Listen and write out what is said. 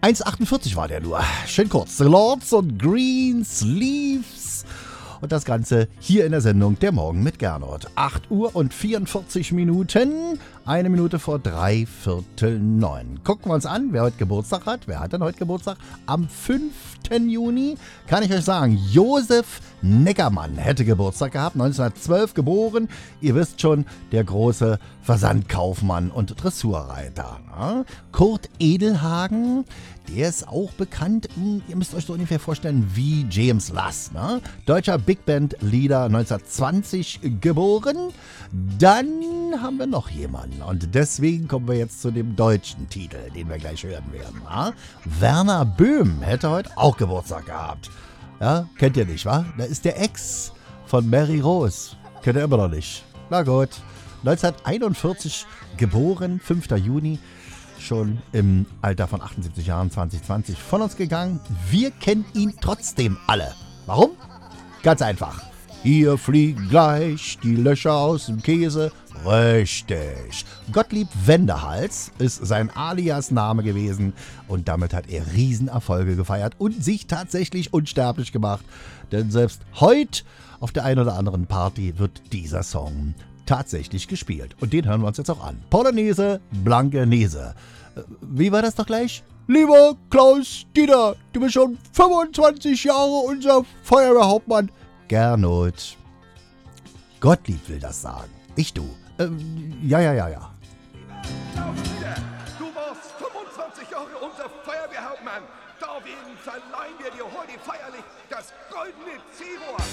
1,48 war der nur. Schön kurz. The Lords und Greensleeves. Und das Ganze hier in der Sendung Der Morgen mit Gernot. 8 Uhr und 44 Minuten. 1 Minute vor 8:45. Gucken wir uns an, wer heute Geburtstag hat. Wer hat denn heute Geburtstag? Am 5. Juni kann ich euch sagen, Josef Neckermann hätte Geburtstag gehabt. 1912 geboren. Ihr wisst schon, der große Versandkaufmann und Dressurreiter. Ne? Kurt Edelhagen, der ist auch bekannt, ihr müsst euch so ungefähr vorstellen, wie James Lass. Ne? Deutscher Big Band Leader, 1920 geboren. Dann haben wir noch jemanden und deswegen kommen wir jetzt zu dem deutschen Titel, den wir gleich hören werden. Ne? Werner Böhm hätte heute auch Geburtstag gehabt. Ja, kennt ihr nicht, wa? Da ist der Ex von Mary Rose. Kennt ihr immer noch nicht. Na gut. 1941 geboren, 5. Juni. Schon im Alter von 78 Jahren, 2020 von uns gegangen. Wir kennen ihn trotzdem alle. Warum? Ganz einfach. Hier fliegen gleich die Löcher aus dem Käse. Richtig. Gottlieb Wendehals ist sein Alias-Name gewesen und damit hat er Riesenerfolge gefeiert und sich tatsächlich unsterblich gemacht. Denn selbst heute auf der einen oder anderen Party wird dieser Song tatsächlich gespielt. Und den hören wir uns jetzt auch an. Polonaise, Blanke Nese. Wie war das doch gleich? Lieber Klaus-Dieter, du bist schon 25 Jahre unser Feuerwehrhauptmann. Gernot. Gottlieb will das sagen. Ich du. Ja. Klaus-Dieter, du warst 25 Jahre unser Feuerwehrhauptmann. Deswegen verleihen wir dir heute feierlich das goldene Ziehrohr.